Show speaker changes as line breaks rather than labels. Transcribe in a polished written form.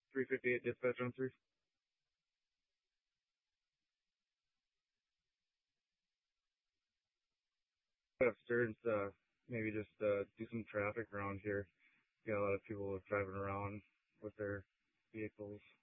358 dispatch on 3. Upstairs, maybe just do some traffic around here. Got a lot of people driving around with their vehicles.